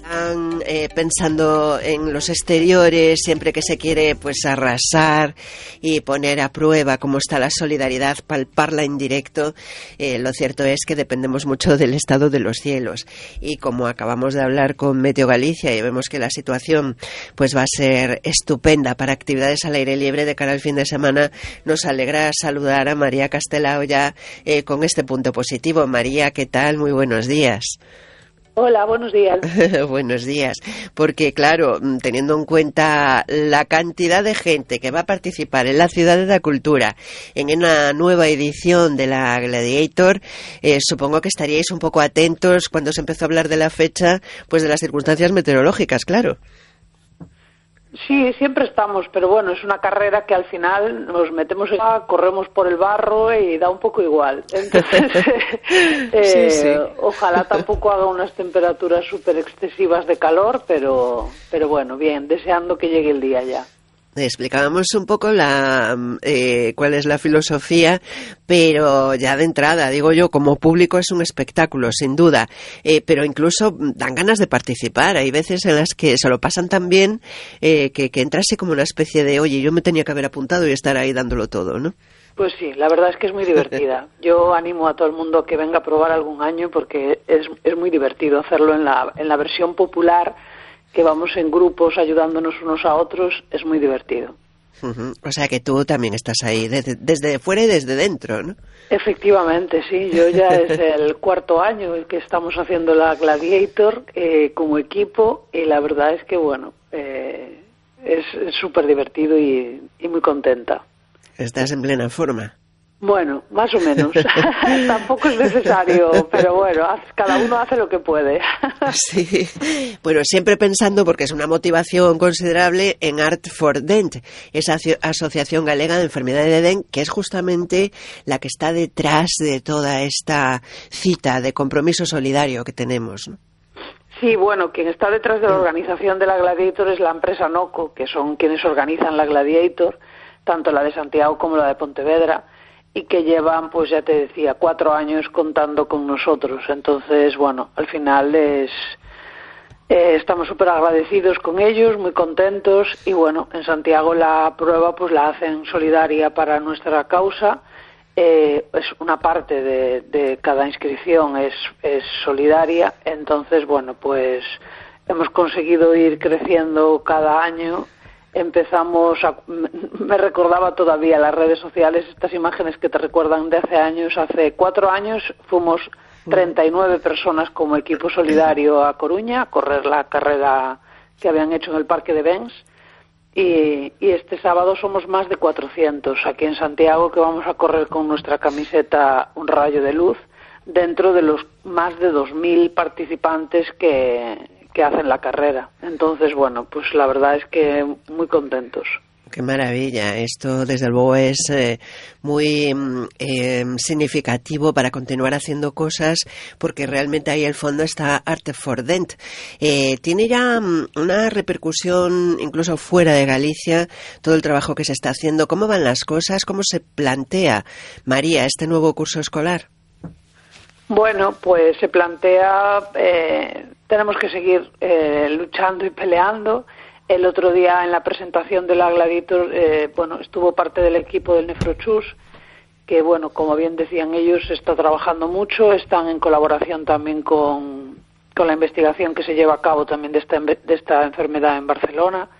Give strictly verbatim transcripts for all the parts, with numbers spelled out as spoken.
Están eh, pensando en los exteriores, siempre que se quiere pues arrasar y poner a prueba cómo está la solidaridad, palparla en directo. Eh, lo cierto es que dependemos mucho del estado de los cielos, y como acabamos de hablar con Meteo Galicia y vemos que la situación pues va a ser estupenda para actividades al aire libre de cara al fin de semana, nos alegra saludar a María Castelao ya eh, con este punto positivo. María, ¿qué tal? Muy buenos días. Hola, buenos días. Buenos días, porque claro, teniendo en cuenta la cantidad de gente que va a participar en la Ciudad de la Cultura en una nueva edición de la Gladiator, eh, supongo que estaríais un poco atentos cuando se empezó a hablar de la fecha, pues de las circunstancias meteorológicas, claro. Sí, siempre estamos, pero bueno, es una carrera que al final nos metemos en agua, corremos por el barro y da un poco igual. Entonces, eh, sí, sí. Ojalá tampoco haga unas temperaturas súper excesivas de calor, pero, pero bueno, bien, deseando que llegue el día ya. Explicábamos un poco la eh, cuál es la filosofía, pero ya de entrada, digo yo, como público es un espectáculo, sin duda, eh, pero incluso dan ganas de participar. Hay veces en las que se lo pasan tan bien eh, que, que entra así como una especie de, oye, yo me tenía que haber apuntado y estar ahí dándolo todo, ¿no? Pues sí, la verdad es que es muy divertida. Yo animo a todo el mundo que venga a probar algún año porque es, es muy divertido hacerlo en la, en la versión popular, que vamos en grupos ayudándonos unos a otros, es muy divertido. Uh-huh. O sea que tú también estás ahí, desde, desde fuera y desde dentro, ¿no? Efectivamente, sí. Yo ya es el cuarto año el que estamos haciendo la Gladiator eh, como equipo, y la verdad es que, bueno, eh, es súper divertido y, y muy contenta. Estás en plena forma. Bueno, más o menos. Tampoco es necesario, pero bueno, cada uno hace lo que puede. Sí, bueno, siempre pensando, porque es una motivación considerable, en Art for Dent, esa asociación galega de enfermedad de D E N, que es justamente la que está detrás de toda esta cita de compromiso solidario que tenemos, ¿no? Sí, bueno, quien está detrás de la organización de la Gladiator es la empresa Noco, que son quienes organizan la Gladiator, tanto la de Santiago como la de Pontevedra, y que llevan, pues ya te decía, cuatro años contando con nosotros. Entonces, bueno, al final es eh, estamos súper agradecidos con ellos, muy contentos, y bueno, en Santiago la prueba pues la hacen solidaria para nuestra causa. Eh, es una parte de, de cada inscripción es, es solidaria, entonces, bueno, pues hemos conseguido ir creciendo cada año. Empezamos, a, me recordaba todavía las redes sociales, estas imágenes que te recuerdan de hace años. Hace cuatro años fuimos treinta y nueve personas como equipo solidario a Coruña a correr la carrera que habían hecho en el Parque de Bens, y, y este sábado somos más de cuatrocientos aquí en Santiago, que vamos a correr con nuestra camiseta Un Rayo de Luz, dentro de los más de dos mil participantes que que hacen la carrera. Entonces, bueno, pues la verdad es que muy contentos. Qué maravilla. Esto, desde luego, es eh, muy eh, significativo para continuar haciendo cosas, porque realmente ahí el fondo está Art for Dent. Eh, tiene ya una repercusión incluso fuera de Galicia todo el trabajo que se está haciendo. ¿Cómo van las cosas? ¿Cómo se plantea, María, este nuevo curso escolar? Bueno, pues se plantea, eh, tenemos que seguir eh, luchando y peleando. El otro día en la presentación de la Gladiator, eh, bueno, estuvo parte del equipo del Nefrochus, que bueno, como bien decían ellos, está trabajando mucho, están en colaboración también con, con la investigación que se lleva a cabo también de esta, de esta enfermedad en Barcelona.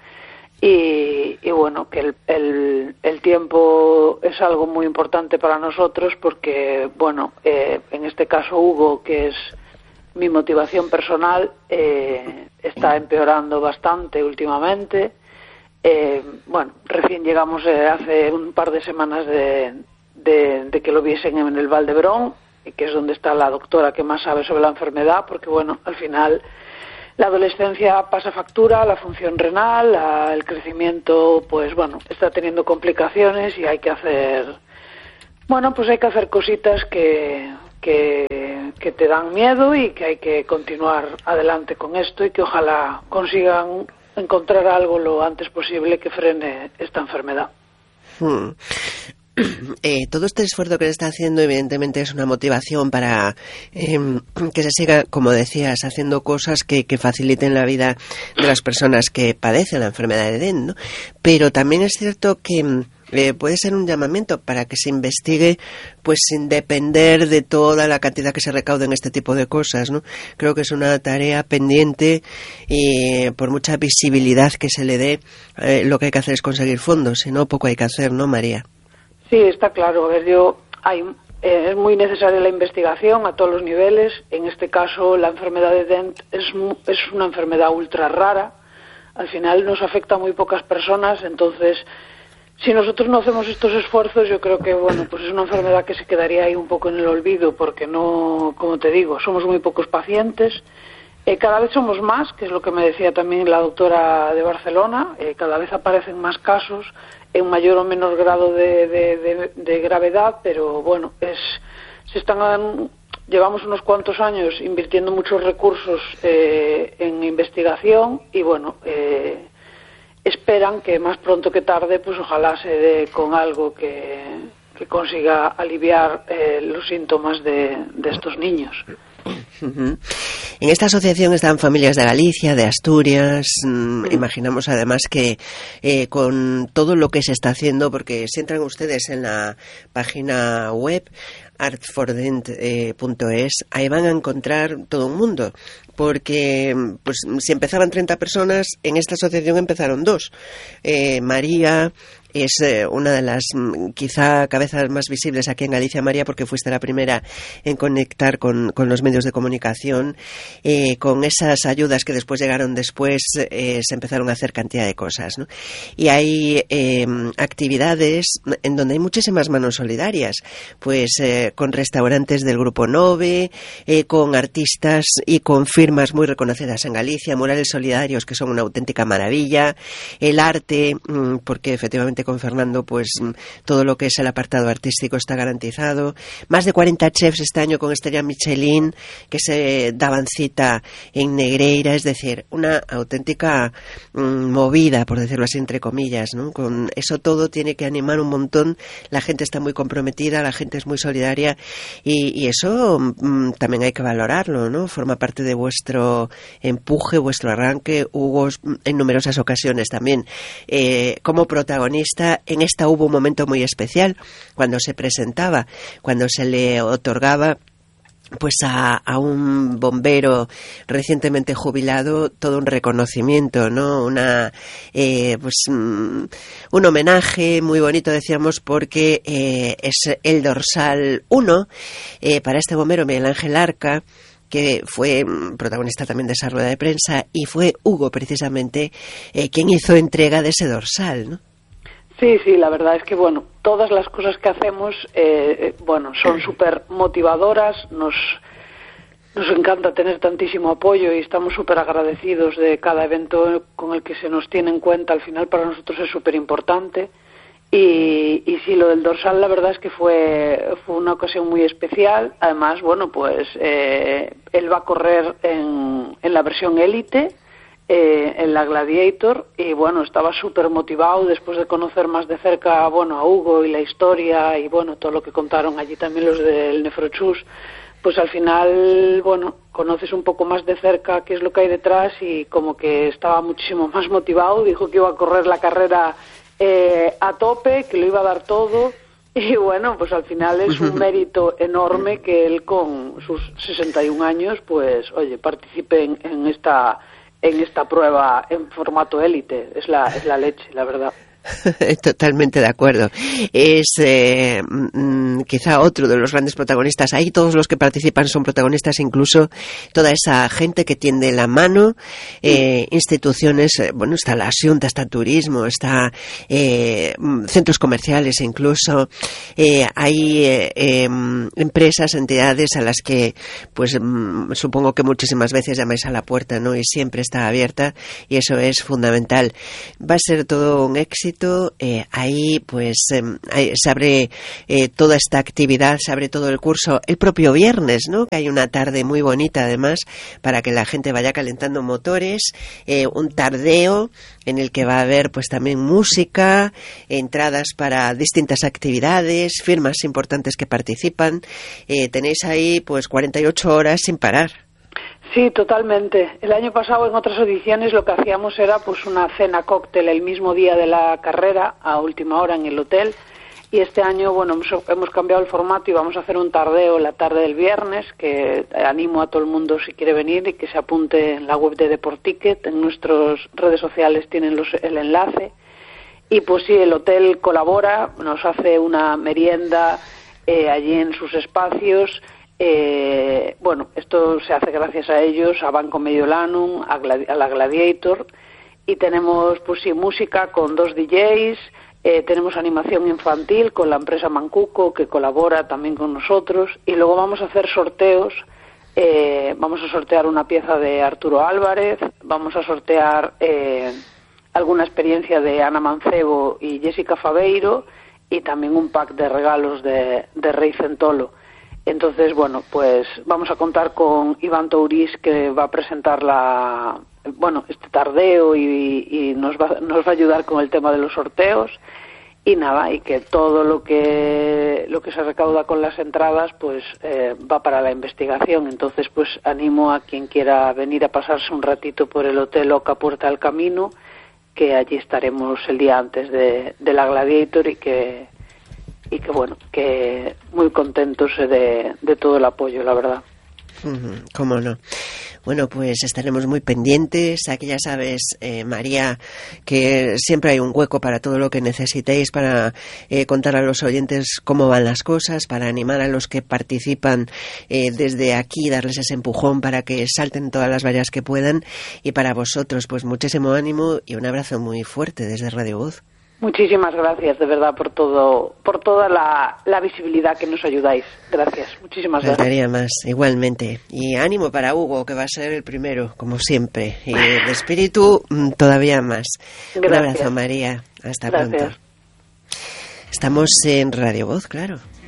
Y, y bueno, que el, el, el tiempo es algo muy importante para nosotros porque, bueno, eh, en este caso Hugo, que es mi motivación personal, eh, está empeorando bastante últimamente. Eh, bueno, recién llegamos eh, hace un par de semanas de, de, de que lo viesen en el Valdebrón, que es donde está la doctora que más sabe sobre la enfermedad, porque, bueno, al final la adolescencia pasa factura, la función renal, la, el crecimiento, pues bueno, está teniendo complicaciones y hay que hacer, bueno, pues hay que hacer cositas que, que, que te dan miedo y que hay que continuar adelante con esto y que ojalá consigan encontrar algo lo antes posible que frene esta enfermedad. Hmm. eh, todo este esfuerzo que se está haciendo evidentemente es una motivación para eh, que se siga, como decías, haciendo cosas que, que faciliten la vida de las personas que padecen la enfermedad de D E N, ¿no? Pero también es cierto que Eh, puede ser un llamamiento para que se investigue, pues sin depender de toda la cantidad que se recaude en este tipo de cosas, ¿no? Creo que es una tarea pendiente y por mucha visibilidad que se le dé, eh, lo que hay que hacer es conseguir fondos, si no, poco hay que hacer, ¿no, María? Sí, está claro. A ver, yo, hay, eh, es muy necesaria la investigación a todos los niveles. En este caso, la enfermedad de D E N es, es una enfermedad ultra rara. Al final nos afecta a muy pocas personas, entonces si nosotros no hacemos estos esfuerzos, yo creo que, bueno, pues es una enfermedad que se quedaría ahí un poco en el olvido, porque no, como te digo, somos muy pocos pacientes. Eh, cada vez somos más, que es lo que me decía también la doctora de Barcelona, eh, cada vez aparecen más casos, en mayor o menor grado de, de, de, de gravedad, pero bueno, es, se están, llevamos unos cuantos años invirtiendo muchos recursos eh, en investigación y bueno, eh, esperan que más pronto que tarde, pues ojalá se dé con algo que, que consiga aliviar eh, los síntomas de, de estos niños. Uh-huh. En esta asociación están familias de Galicia, de Asturias. Mm, uh-huh. Imaginamos además que eh, con todo lo que se está haciendo, porque si entran ustedes en la página web art for dent punto es, ahí van a encontrar todo un mundo. Porque pues si empezaban treinta personas, en esta asociación empezaron dos. Eh, María es eh, una de las quizá cabezas más visibles aquí en Galicia, María, porque fuiste la primera en conectar con, con los medios de comunicación. Eh, con esas ayudas que después llegaron después, eh, se empezaron a hacer cantidad de cosas, ¿no? Y hay eh, actividades en donde hay muchísimas manos solidarias, pues eh, con restaurantes del Grupo Nove, eh, con artistas y con firmas muy reconocidas en Galicia, murales solidarios que son una auténtica maravilla, el arte, porque efectivamente con Fernando pues todo lo que es el apartado artístico está garantizado, más de cuarenta chefs este año con estrella Michelin que se daban cita en Negreira, es decir, una auténtica mmm, movida, por decirlo así entre comillas, ¿no? Con eso todo tiene que animar un montón, la gente está muy comprometida, la gente es muy solidaria y, y eso mmm, también hay que valorarlo, ¿no? Forma parte de vuestro empuje, vuestro arranque. Hugo en numerosas ocasiones también eh, como protagonista. En esta hubo un momento muy especial cuando se presentaba, cuando se le otorgaba pues a, a un bombero recientemente jubilado todo un reconocimiento, ¿no? Una eh, pues mm, un homenaje muy bonito, decíamos, porque eh, es el dorsal uno eh, para este bombero Miguel Ángel Arca, que fue protagonista también de esa rueda de prensa, y fue Hugo precisamente eh, quien hizo entrega de ese dorsal, ¿no? Sí, sí, la verdad es que, bueno, todas las cosas que hacemos, eh, bueno, son súper motivadoras, nos, nos encanta tener tantísimo apoyo y estamos súper agradecidos de cada evento con el que se nos tiene en cuenta. Al final para nosotros es súper importante y, y sí, lo del dorsal la verdad es que fue, fue una ocasión muy especial. Además, bueno, pues eh, él va a correr en, en la versión élite, Eh, en la Gladiator, y bueno, estaba súper motivado después de conocer más de cerca, bueno, a Hugo y la historia y bueno, todo lo que contaron allí también los del Nefrochus, pues al final, bueno, conoces un poco más de cerca qué es lo que hay detrás y como que estaba muchísimo más motivado, dijo que iba a correr la carrera eh, a tope, que lo iba a dar todo. Y bueno, pues al final es un mérito enorme que él con sus sesenta y un años, pues oye, participe en, en esta en esta prueba en formato élite. Es la, es la leche, la verdad. Totalmente de acuerdo. Es eh, mm, quizá otro de los grandes protagonistas. Ahí todos los que participan son protagonistas, incluso toda esa gente que tiende la mano, eh, instituciones, eh, bueno, está la Xunta, está turismo, está eh, centros comerciales incluso. Eh, hay eh, eh, empresas, entidades a las que, pues mm, supongo que muchísimas veces llamáis a la puerta, ¿no? Y siempre está abierta y eso es fundamental. Va a ser todo un éxito. Gladiator, eh, ahí pues eh, ahí se abre eh, toda esta actividad, se abre todo el curso el propio viernes, ¿no? Que hay una tarde muy bonita además para que la gente vaya calentando motores, eh, un tardeo en el que va a haber pues también música, entradas para distintas actividades, firmas importantes que participan. Eh, tenéis ahí pues cuarenta y ocho horas sin parar. Sí, totalmente. El año pasado en otras ediciones lo que hacíamos era pues una cena cóctel el mismo día de la carrera a última hora en el hotel, y este año bueno hemos, hemos cambiado el formato y vamos a hacer un tardeo la tarde del viernes, que animo a todo el mundo si quiere venir y que se apunte en la web de Deporticket. En nuestras redes sociales tienen los, el enlace, y pues sí, el hotel colabora, nos hace una merienda eh, allí en sus espacios. Eh, bueno, esto se hace gracias a ellos, a Banco Mediolanum, a, Gladi- a la Gladiator, y tenemos pues sí música con dos D Js, eh, tenemos animación infantil con la empresa Mancuco, que colabora también con nosotros, y luego vamos a hacer sorteos. Eh, vamos a sortear una pieza de Arturo Álvarez, vamos a sortear eh, alguna experiencia de Ana Mancebo y Jessica Fabeiro, y también un pack de regalos de, de Rey Centolo. Entonces, bueno, pues vamos a contar con Iván Tourís, que va a presentar la, bueno, este tardeo y, y nos va, nos va a ayudar con el tema de los sorteos. Y nada, y que todo lo que lo que se recauda con las entradas pues eh, va para la investigación. Entonces, pues animo a quien quiera venir a pasarse un ratito por el Hotel Oca Puerta del Camino, que allí estaremos el día antes de, de la Gladiator, y que y que bueno, que muy contentos de, de todo el apoyo, la verdad. Uh-huh, cómo no. Bueno, pues estaremos muy pendientes. Aquí ya sabes, eh, María, que siempre hay un hueco para todo lo que necesitéis, para eh, contar a los oyentes cómo van las cosas, para animar a los que participan eh, desde aquí, darles ese empujón para que salten todas las vallas que puedan. Y para vosotros, pues muchísimo ánimo y un abrazo muy fuerte desde Radio Voz. Muchísimas gracias, de verdad, por todo, por toda la, la visibilidad que nos ayudáis. Gracias, muchísimas gracias. Faltaría más, igualmente. Y ánimo para Hugo, que va a ser el primero, como siempre. Y de espíritu, todavía más. Gracias. Un abrazo, María. Hasta gracias. Pronto. Estamos en Radio Voz, claro.